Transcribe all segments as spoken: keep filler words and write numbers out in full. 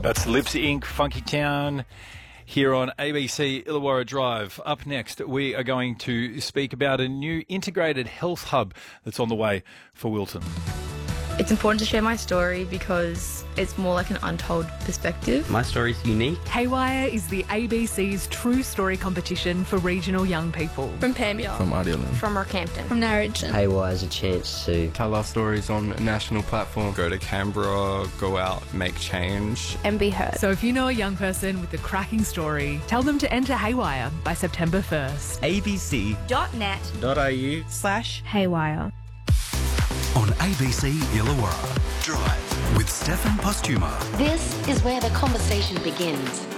That's Lips Incorporated, Funky Town, here on A B C Illawarra Drive. Up next, we are going to speak about a new integrated health hub that's on the way for Wilton. It's important to share my story because it's more like an untold perspective. My story's unique. Haywire is the A B C's True Story competition for regional young people. From Pamela. From Ardelan. From Rockhampton. From Narrogin. Haywire is a chance to tell our stories on a national platform. Go to Canberra, go out, make change. And be heard. So if you know a young person with a cracking story, tell them to enter Haywire by September first. abc dot net dot a u slash Haywire. On A B C Illawarra Drive with Stefan Postuma. This is where the conversation begins.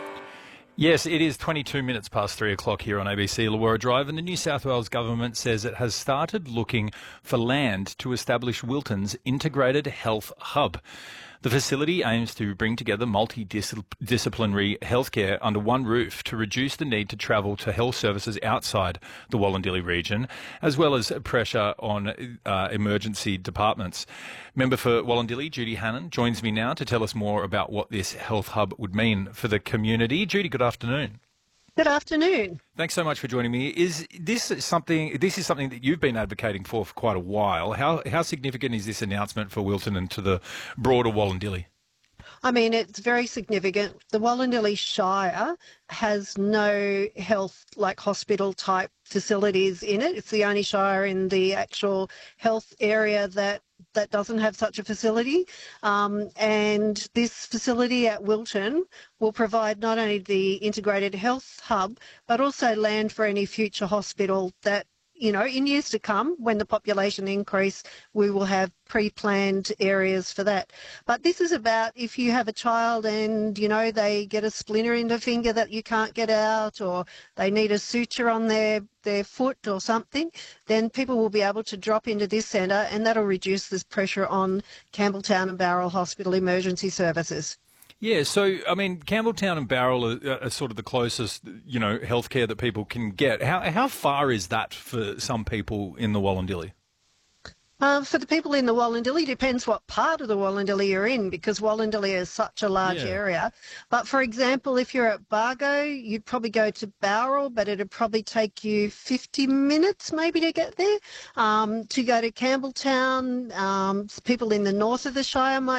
Yes, it is twenty-two minutes past three o'clock here on A B C Illawarra Drive, and the New South Wales government says it has started looking for land to establish Wilton's integrated health hub. The facility aims to bring together multidisciplinary healthcare under one roof to reduce the need to travel to health services outside the Wollondilly region, as well as pressure on uh, emergency departments. Member for Wollondilly, Judy Hannon, joins me now to tell us more about what this health hub would mean for the community. Judy, good afternoon. Good afternoon. Thanks so much for joining me. Is this something? This is something that you've been advocating for for quite a while. How how significant is this announcement for Wilton and to the broader Wollondilly? I mean, it's very significant. The Wollondilly Shire has no health, like hospital type facilities in it. It's the only shire in the actual health area that that doesn't have such a facility. Um, and this facility at Wilton will provide not only the integrated health hub, but also land for any future hospital that, you know, in years to come, when the population increase, we will have pre-planned areas for that. But this is about if you have a child and, you know, they get a splinter in the finger that you can't get out, or they need a suture on their, their foot or something, then people will be able to drop into this centre, and that'll reduce this pressure on Campbelltown and Bowral Hospital emergency services. Yeah, so, I mean, Campbelltown and Bowral are, are sort of the closest, you know, healthcare that people can get. How how far is that for some people in the Wollondilly? Uh, for the people in the Wollondilly, depends what part of the Wollondilly you're in, because Wollondilly is such a large Yeah. area. But, for example, if you're at Bargo, you'd probably go to Bowral, but it'd probably take you fifty minutes maybe to get there. Um, to go to Campbelltown, um, people in the north of the Shire might